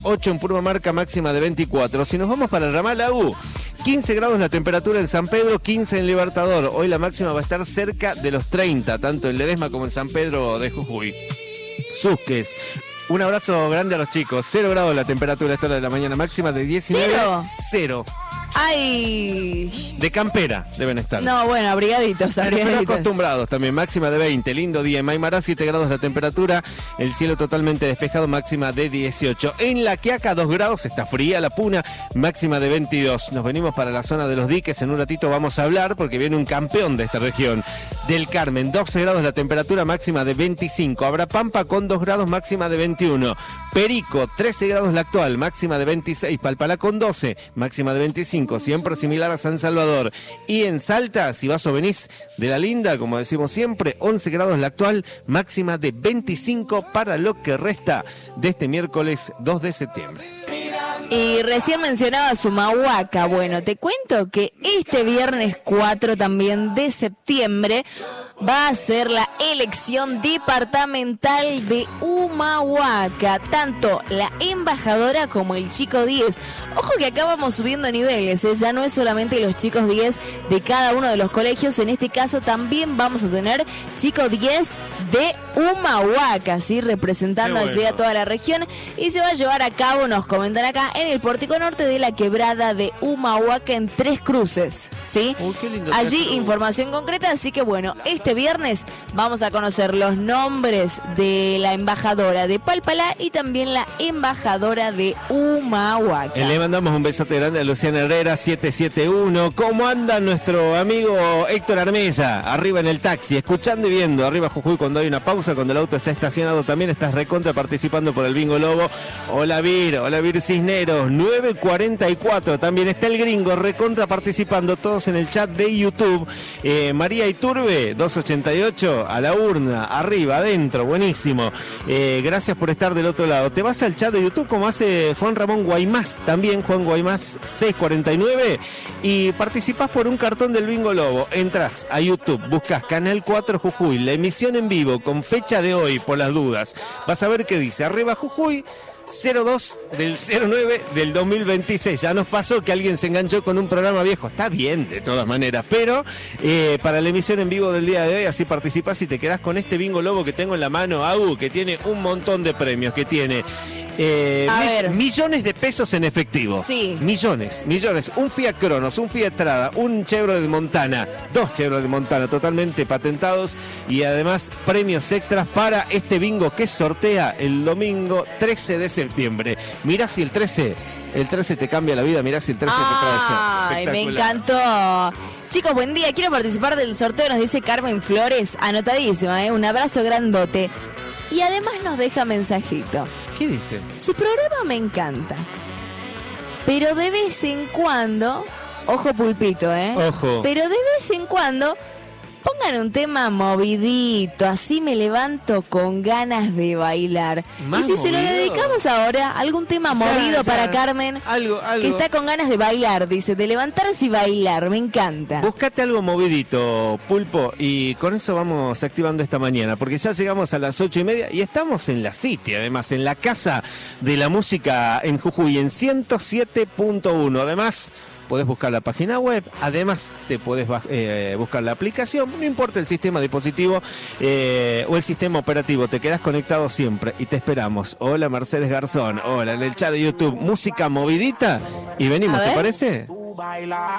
8 en Purmamarca, máxima de 24. Si nos vamos para el ramal AU, 15 grados la temperatura en San Pedro, 15 en Libertador. Hoy la máxima va a estar cerca de los 30, tanto en Ledesma como en San Pedro de Jujuy. Susques. Un abrazo grande a los chicos. 0 grados la temperatura a esta hora de la mañana, máxima de 19. Cero. ¡Ay! De campera deben estar. No, bueno, abrigaditos. Pero acostumbrados también, máxima de 20. Lindo día en Maimará, 7 grados la temperatura. El cielo totalmente despejado, máxima de 18. En La Quiaca, 2 grados, está fría la Puna, máxima de 22. Nos venimos para la zona de los diques. En un ratito vamos a hablar porque viene un campeón de esta región. Del Carmen, 12 grados la temperatura, máxima de 25. Abrapampa con 2 grados, máxima de 21. Perico, 13 grados la actual, máxima de 26. Palpalá con 12, máxima de 25. Siempre similar a San Salvador. Y en Salta, si vas o venís de la linda, como decimos siempre, 11 grados la actual, máxima de 25 para lo que resta de este miércoles 2 de septiembre. Y recién mencionaba Humahuaca. Bueno, te cuento que este viernes 4 también de septiembre va a ser la elección departamental de Humahuaca. Tanto la embajadora como el chico 10. Ojo que acá vamos subiendo niveles, ¿eh? Ya no es solamente los chicos 10 de cada uno de los colegios. En este caso también vamos a tener chico 10 de Humahuaca, ¿sí? Representando allí a toda la región. Y se va a llevar a cabo, nos comentan acá, en el Pórtico Norte de la Quebrada de Humahuaca en Tres Cruces, ¿sí? Qué lindo. Allí información concreta, así que bueno, este viernes vamos a conocer los nombres de la embajadora de Palpalá y también la embajadora de Humahuaca. Le mandamos un besote grande a Luciana Herrera, 771. ¿Cómo anda nuestro amigo Héctor Armella? Arriba en el taxi, escuchando y viendo. Arriba Jujuy cuando hay una pausa, cuando el auto está estacionado. También estás recontra participando por el Bingo Lobo. Hola Vir Cisneros, 944. También está el gringo recontra participando, todos en el chat de YouTube. María Iturbe, 288, a la urna, arriba, adentro, buenísimo. Gracias por estar del otro lado. Te vas al chat de YouTube como hace Juan Ramón Guaymás, también Juan Guaymás 649, y participás por un cartón del Bingo Lobo. Entrás a YouTube, buscas Canal 4 Jujuy, la emisión en vivo con fecha de hoy, por las dudas. Vas a ver qué dice, arriba Jujuy, 02 del 09 del 2026. Ya nos pasó que alguien se enganchó con un programa viejo. Está bien, de todas maneras, pero para la emisión en vivo del día de hoy, así participás y te quedás con este Bingo Lobo que tengo en la mano, Agu, que tiene un montón de premios, que tiene millones de pesos en efectivo. Sí. Millones. Un Fiat Cronos, un Fiat Strada, un Chevrolet Montana, 2 Chevrolet Montana totalmente patentados, y además premios extras para este bingo que sortea el domingo 13 de septiembre. Mirá si el 13 te cambia la vida, mirá si el 13 te trae eso. Ay, me encantó. Chicos, buen día. Quiero participar del sorteo, nos dice Carmen Flores. Anotadísima, un abrazo grandote. Y además nos deja mensajito. ¿Qué dice? Su programa me encanta, pero de vez en cuando, ojo pulpito, Ojo. pero de vez en cuando pongan un tema movidito, así me levanto con ganas de bailar. ¿Más y si se lo movido? dedicamos ahora, algún tema movido para Carmen, Algo. que está con ganas de bailar, dice, de levantarse y bailar, me encanta. Buscate algo movidito, Pulpo, y con eso vamos activando esta mañana, porque ya llegamos a las 8:30 y estamos en la City, además, en la Casa de la Música en Jujuy, en 107.1. Además, podés buscar la página web, además te podés buscar la aplicación, no importa el sistema dispositivo o el sistema operativo, te quedás conectado siempre y te esperamos. Hola Mercedes Garzón, hola en el chat de YouTube, música movidita y venimos, ¿te parece?